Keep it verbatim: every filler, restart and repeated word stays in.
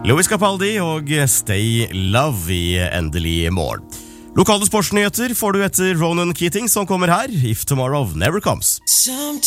Louis Capaldi og Stay Love i Endelig morgen. Lokale sportsnyheter får du etter Ronan Keating, som kommer her, If Tomorrow Never Comes. Sometimes